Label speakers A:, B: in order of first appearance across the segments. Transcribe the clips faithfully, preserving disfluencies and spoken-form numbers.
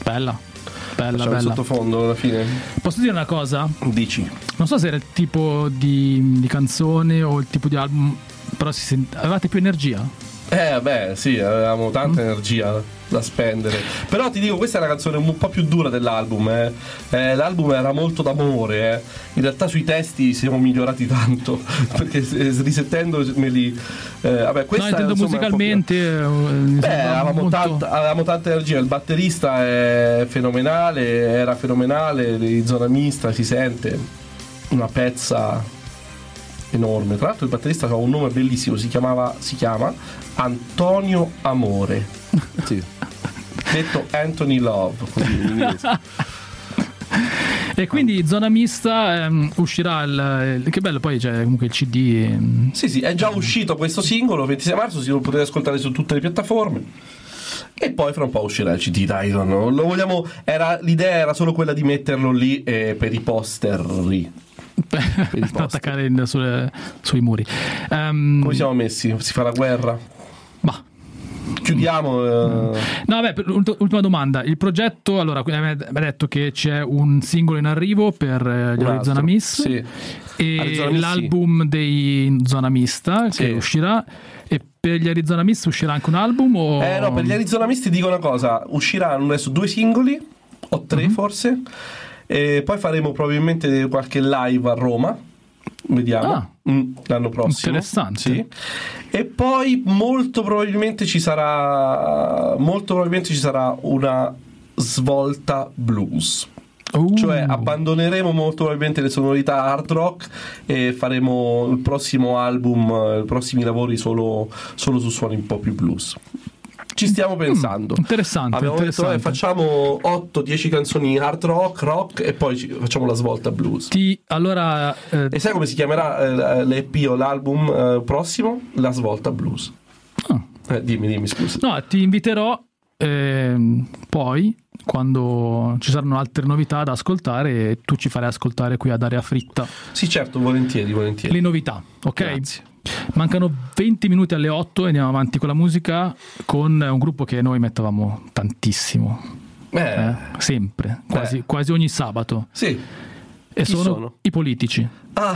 A: Bella, bella,
B: Facciamo
A: bella.
B: il sottofondo alla fine.
A: Posso dire una cosa?
B: Dici.
A: Non so se era il tipo di, di canzone o il tipo di album, però si sent- avevate più energia?
B: Eh vabbè, sì, avevamo tanta
A: Mm.
B: energia da spendere. Però ti dico, questa è una canzone un po' più dura dell'album, eh. Eh, l'album era molto d'amore, eh. In realtà sui testi siamo migliorati tanto, perché se- risettendomeli eh, vabbè, questa
A: No, intendo
B: insomma, è un po' più-
A: musicalmente. eh, mi
B: Beh,
A: sembra
B: avevamo,
A: molto-
B: tanta, avevamo tanta energia. Il batterista è fenomenale, era fenomenale, di zona mista, si sente una pezza enorme. Tra l'altro il batterista aveva un nome bellissimo, si chiamava si chiama Antonio Amore. Sì. Detto Anthony Love, così in inglese.
A: E quindi Zona Mista ehm, uscirà il, il- che bello, poi c'è comunque il C D. ehm,
B: Sì, sì, è già uscito questo singolo, ventisei marzo, si lo potete ascoltare su tutte le piattaforme. E poi fra un po' uscirà il C D, dai, non lo vogliamo, era, l'idea era solo quella di metterlo lì eh, per i poster lì.
A: per
B: poster.
A: attaccare in- sulle- sui muri. Ehm,
B: Come siamo messi? Si fa la guerra?
A: ma
B: Chiudiamo. eh,
A: No, vabbè, per- ult- ultima domanda. Il progetto, allora, mi ha detto che c'è un singolo in arrivo per eh, gli
B: Un
A: Arizona
B: altro,
A: Miss
B: sì.
A: e
B: Arizona Miss,
A: l'album dei Zona Mista
B: Sì.
A: che uscirà. E per gli Arizona Miss uscirà anche un album? O...
B: Eh no, per gli Arizona Miss ti dico una cosa, usciranno adesso due singoli, o tre
A: Mhm.
B: forse, e poi faremo probabilmente qualche live a Roma, vediamo,
A: Ah.
B: Mm, l'anno prossimo.
A: Interessante.
B: Sì. E poi molto probabilmente ci sarà, molto probabilmente ci sarà una svolta blues.
A: Uh.
B: Cioè abbandoneremo molto probabilmente le sonorità hard rock e faremo il prossimo album, eh, i prossimi lavori solo, solo su suoni un po' più blues. Ci stiamo pensando.
A: Mm, interessante,
B: Abbiamo
A: interessante.
B: detto, eh, facciamo otto dieci canzoni hard rock, rock e poi ci- facciamo la svolta blues.
A: Ti, allora, eh,
B: E sai come si chiamerà eh, l'E P o l'album eh, prossimo? La svolta blues.
A: ah,
B: Eh, dimmi, dimmi, scusa.
A: no, ti inviterò ehm, poi quando ci saranno altre novità da ascoltare e tu ci farai ascoltare qui ad Aria Fritta
B: Sì, certo, volentieri, volentieri.
A: le novità, ok?
B: Grazie.
A: Mancano venti minuti alle otto e andiamo avanti con la musica con un gruppo che noi mettevamo tantissimo,
B: Eh,
A: eh? sempre, quasi,
B: Eh.
A: quasi ogni sabato.
B: sì.
A: E
B: Chi
A: sono,
B: sono?
A: i Politici.
B: Ah,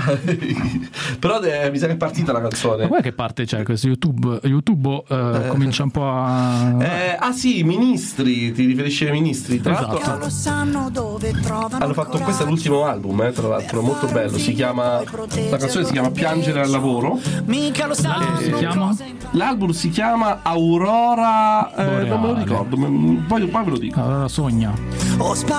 B: però eh, mi sa che è partita la canzone.
A: Ma guarda che parte c'è questo YouTube, YouTube eh, comincia un po' a...
B: Eh, ah sì, ministri, ti riferisci ai ministri? Tra
A: Esatto.
B: l'altro
C: Lo sanno dove trovano
B: hanno fatto,
C: il
B: questo è l'ultimo album, eh, tra l'altro, molto bello. Si chiama, la canzone si chiama Piangere al lavoro.
C: mica lo sanno.
A: L'album si chiama?
B: L'album si chiama Aurora, eh, non me lo
A: Boreale.
B: ricordo, ma- poi, poi ve lo dico.
A: Allora sogna.
C: O